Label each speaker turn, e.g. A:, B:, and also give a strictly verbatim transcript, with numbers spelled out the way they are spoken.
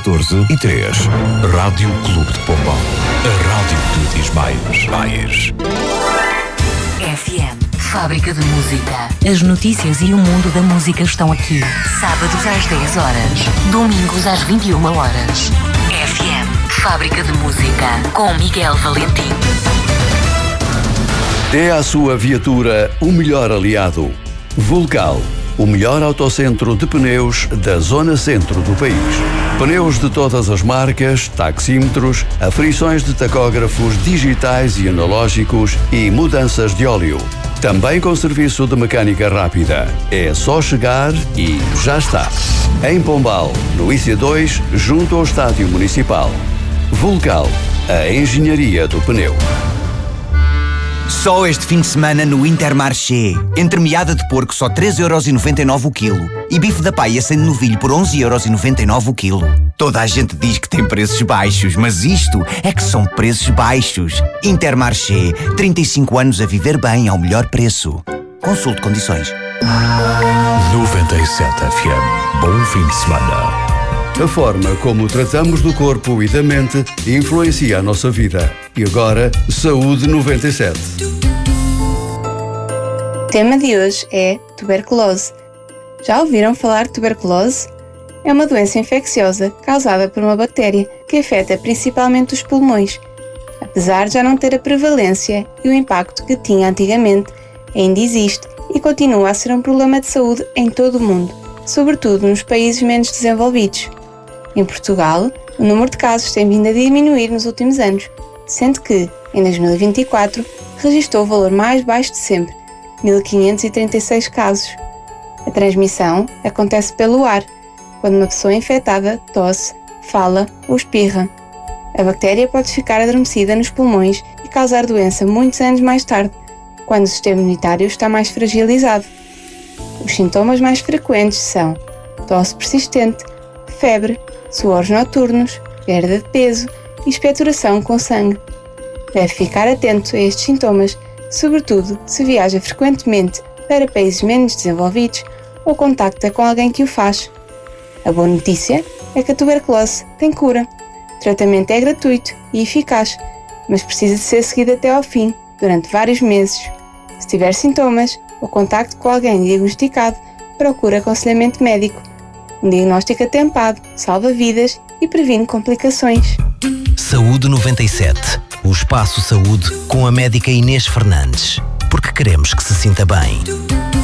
A: catorze e três. Rádio Clube de Pombal. A rádio que diz mais. Mais.
B: F M, Fábrica de Música. As notícias e o mundo da música estão aqui. Sábados às dez horas, domingos às vinte e uma horas. F M, Fábrica de Música, com Miguel Valentim.
C: Dê à sua viatura o melhor aliado. Vulcal, o melhor autocentro de pneus da zona centro do país. Pneus de todas as marcas, taxímetros, aferições de tacógrafos digitais e analógicos e mudanças de óleo. Também com serviço de mecânica rápida. É só chegar e já está. Em Pombal, no I C dois, junto ao Estádio Municipal. Vulcal, a engenharia do pneu.
D: Só este fim de semana no Intermarché. Entremeada de porco só três euros e noventa e nove o quilo. E bife da paia sem novilho por onze euros e noventa e nove o quilo. Toda a gente diz que tem preços baixos, mas isto é que são preços baixos. Intermarché. trinta e cinco anos a viver bem ao melhor preço. Consulte condições.
A: noventa e sete F M. Bom fim de semana.
C: A forma como tratamos do corpo e da mente influencia a nossa vida. E agora, Saúde noventa e sete.
E: O tema de hoje é tuberculose. Já ouviram falar de tuberculose? É uma doença infecciosa causada por uma bactéria que afeta principalmente os pulmões. Apesar de já não ter a prevalência e o impacto que tinha antigamente, ainda existe e continua a ser um problema de saúde em todo o mundo, sobretudo nos países menos desenvolvidos. Em Portugal, o número de casos tem vindo a diminuir nos últimos anos, sendo que, em dois mil e vinte e quatro, registrou o valor mais baixo de sempre, mil quinhentos e trinta e seis casos. A transmissão acontece pelo ar, quando uma pessoa infectada tosse, fala ou espirra. A bactéria pode ficar adormecida nos pulmões e causar doença muitos anos mais tarde, quando o sistema imunitário está mais fragilizado. Os sintomas mais frequentes são tosse persistente, febre, suores noturnos, perda de peso e expectoração com sangue. Deve ficar atento a estes sintomas, sobretudo se viaja frequentemente para países menos desenvolvidos ou contacta com alguém que o faz. A boa notícia é que a tuberculose tem cura. O tratamento é gratuito e eficaz, mas precisa de ser seguido até ao fim, durante vários meses. Se tiver sintomas ou contacto com alguém diagnosticado, procure aconselhamento médico. Um diagnóstico atempado salva vidas e previne complicações.
F: Saúde noventa e sete. O Espaço Saúde com a médica Inês Fernandes. Porque queremos que se sinta bem.